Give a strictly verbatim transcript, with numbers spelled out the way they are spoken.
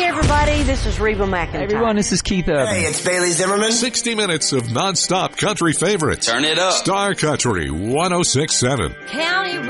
everybody. This is Reba McEntire. Hey, everyone, this is Keith Urban. Hey, it's Bailey Zimmerman. sixty minutes of nonstop country favorites. Turn it up. Star Country one oh six point seven. County